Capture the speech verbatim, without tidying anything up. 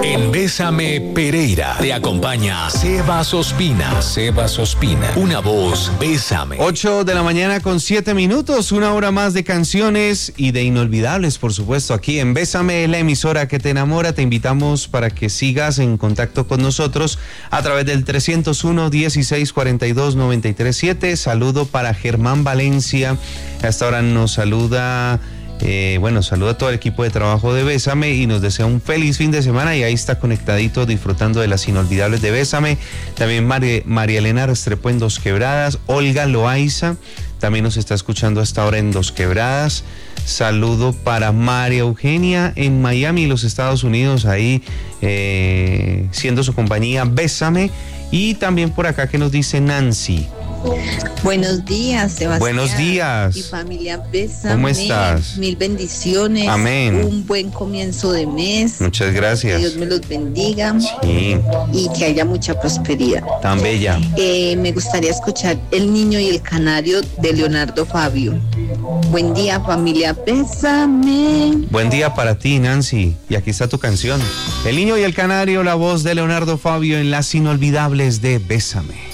En Bésame Pereira te acompaña Sebas Ospina. Sebas Ospina, una voz Bésame. ocho de la mañana con siete minutos, una hora más de canciones y de inolvidables, por supuesto, aquí en Bésame, la emisora que te enamora. Te invitamos para que sigas en contacto con nosotros a través del trescientos uno, dieciséis, cuarenta y dos, noventa y tres, siete. Saludo para Germán Valencia. Hasta ahora nos saluda... Eh, bueno, saluda a todo el equipo de trabajo de Bésame y nos desea un feliz fin de semana, y ahí está conectadito disfrutando de las inolvidables de Bésame. También María, María Elena Restrepo en Dos Quebradas, Olga Loaiza también nos está escuchando hasta ahora en Dos Quebradas. Saludo para María Eugenia en Miami, los Estados Unidos, ahí eh, siendo su compañía Bésame. Y también por acá que nos dice Nancy. Buenos días, Sebastián. Buenos días. Y familia Bésame. ¿Cómo estás? Mil bendiciones. Amén. Un buen comienzo de mes. Muchas gracias. Que Dios me los bendiga. Sí. Y que haya mucha prosperidad. Tan bella. Eh, me gustaría escuchar El Niño y el Canario de Leonardo Fabio. Buen día, familia Bésame. Buen día para ti, Nancy. Y aquí está tu canción. El Niño y el Canario, la voz de Leonardo Fabio en las inolvidables de Bésame.